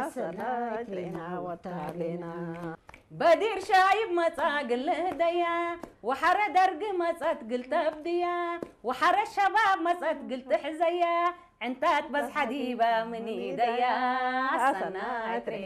السنايت لنا وتعلينا بدير شايب مصاقل هديا وحر درق مصات قلت ابديا وحر الشباب مصات قلت حزيا عنتات بس حديبه من ايديا السنايت